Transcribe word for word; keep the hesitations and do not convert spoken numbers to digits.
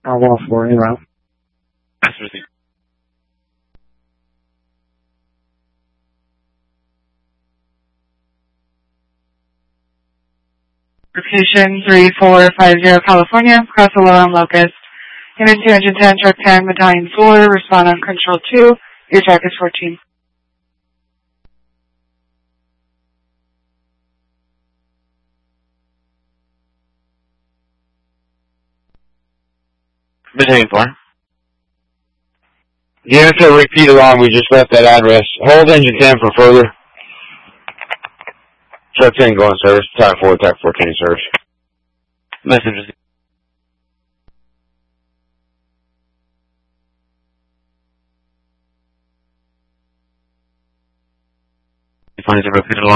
I'll wall four, en route. That's received. Location three four five zero California, cross the low on Locust. Unit two hundred ten, truck ten, Medallion four, respond on control two, your track is fourteen. Medallion four. Unit to repeat along, we just left that address. Hold engine ten for further. Truck ten going service, Tac four, Tac fourteen service. Message received. Finding the repeat along.